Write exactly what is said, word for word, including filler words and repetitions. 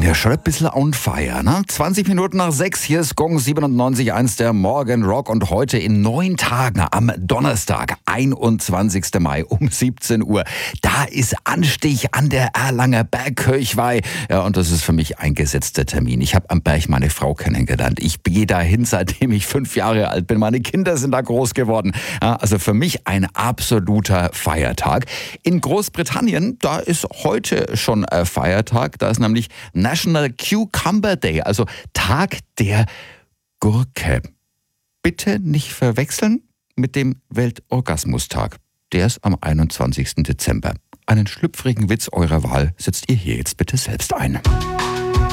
ja schon ein bisschen on fire, ne? zwanzig Minuten nach sechs, hier ist Gong siebenundneunzig Komma eins der Morgen Rock und heute in neun Tagen am Donnerstag, einundzwanzigsten Mai um siebzehn Uhr. Da ist Anstich an der Erlanger Bergkirchweih. Ja, und das ist für mich ein gesetzter Termin. Ich habe am Berg meine Frau kennengelernt. Ich gehe dahin, seitdem ich fünf Jahre alt bin. Meine Kinder sind da groß geworden. Ja, also für mich ein absoluter Feiertag. In Großbritannien, da ist heute schon ein Feiertag. Da ist nämlich National Cucumber Day, also Tag der Gurke. Bitte nicht verwechseln mit dem Weltorgasmustag. Der ist am einundzwanzigsten Dezember. Einen schlüpfrigen Witz eurer Wahl setzt ihr hier jetzt bitte selbst ein.